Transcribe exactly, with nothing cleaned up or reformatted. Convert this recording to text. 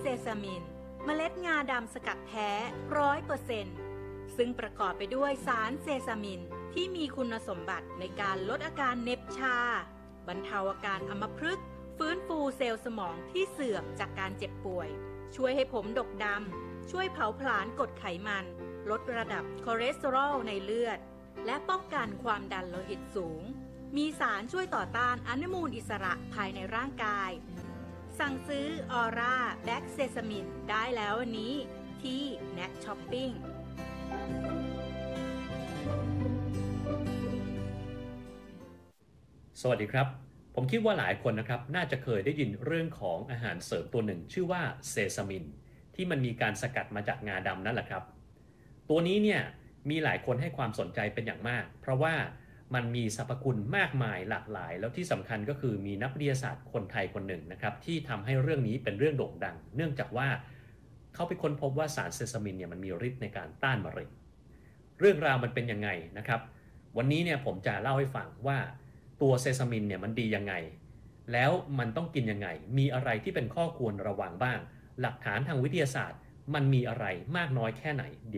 ซามินเมล็ดงาดำสกัดแท้ ร้อยเปอร์เซ็นต์ ซึ่งประกอบไปด้วยสารเซซามินที่มีคุณสมบัติในการลดอาการเหน็บชาบรรเทาอาการอัมพฤกษ์ฟื้นฟูเซลล์สมองที่เสื่อมจากการเจ็บป่วยช่วยให้ผมดกดำช่วยเผาผลาญกรดไขมันลดระดับคอเลสเตอรอลในเลือดและป้องกันความดันโลหิตสูงมีสารช่วยต่อต้านอนุมูลอิสระภายในร่างกายสั่งซื้อออร่าแบล็กเซซามินได้แล้ววันนี้ที่ แน็ก ช้อปปิ้งสวัสดีครับผมคิดว่าหลายคนนะครับน่าจะเคยได้ยินเรื่องของอาหารเสริมตัวหนึ่งชื่อว่าเซซามินที่มันมีการสกัดมาจากงาดำนั่นแหละครับตัวนี้เนี่ยมีหลายคนให้ความสนใจเป็นอย่างมากเพราะว่ามันมีสรรพคุณมากมายหลากหลายแล้วที่สำคัญก็คือมีนักวิทยาศาสตร์คนไทยคนหนึ่งนะครับที่ทำให้เรื่องนี้เป็นเรื่องโด่งดังเนื่องจากว่าเขาไปค้นพบว่าสารเซซามินเนี่ยมันมีฤทธิ์ในการต้านมะเร็งเรื่องราวมันเป็นยังไงนะครับวันนี้เนี่ยผมจะเล่าให้ฟังว่าตัวเซซามินเนี่ยมันดียังไงแล้วมันต้องกินยังไงมีอะไรที่เป็นข้อควรระวังบ้างหลักฐานทางวิทยาศาสตร์มันมีอะไรมากน้อยแค่ไหน